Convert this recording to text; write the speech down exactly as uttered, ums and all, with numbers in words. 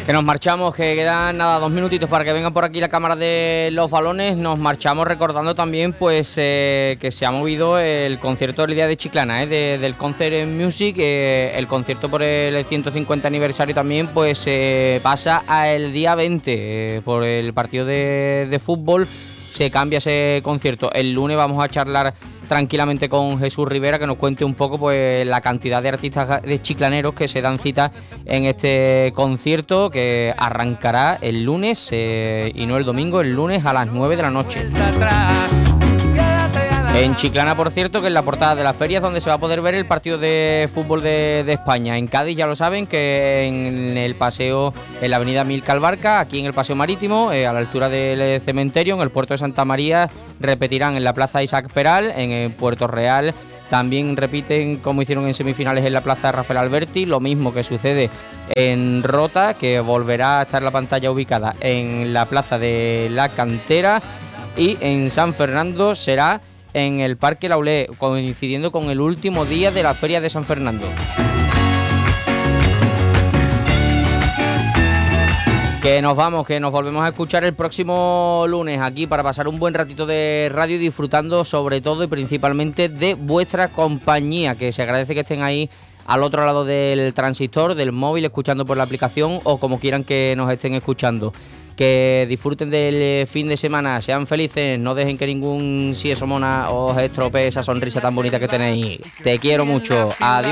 Que nos marchamos, que quedan nada, dos minutitos para que vengan por aquí la cámara de los balones. Nos marchamos recordando también pues eh, que se ha movido el concierto del día de Chiclana, eh, de, del Concert Music, eh, el concierto por el ciento cincuenta aniversario también pues eh, pasa al día veinte, eh, por el partido de, de fútbol se cambia ese concierto. El lunes vamos a charlar tranquilamente con Jesús Rivera, que nos cuente un poco pues la cantidad de artistas de chiclaneros que se dan cita en este concierto, que arrancará el lunes eh, y no el domingo, el lunes a las nueve de la noche. En Chiclana, por cierto, que en la portada de la feria es donde se va a poder ver el partido de fútbol de, de España. En Cádiz ya lo saben, que en el paseo, en la avenida Milcar Barca, aquí en el paseo marítimo, eh, a la altura del cementerio, en el puerto de Santa María, repetirán en la plaza Isaac Peral, en el Puerto Real también repiten como hicieron en semifinales en la plaza Rafael Alberti, lo mismo que sucede en Rota, que volverá a estar la pantalla ubicada en la plaza de la Cantera, y en San Fernando será en el Parque Laulé, coincidiendo con el último día de la Feria de San Fernando. Que nos vamos, que nos volvemos a escuchar el próximo lunes aquí para pasar un buen ratito de radio, disfrutando sobre todo y principalmente de vuestra compañía, que se agradece que estén ahí al otro lado del transistor, del móvil, escuchando por la aplicación o como quieran que nos estén escuchando. Que disfruten del fin de semana, sean felices, no dejen que ningún si eso mona os estropee esa sonrisa tan bonita que tenéis. Te quiero mucho, adiós.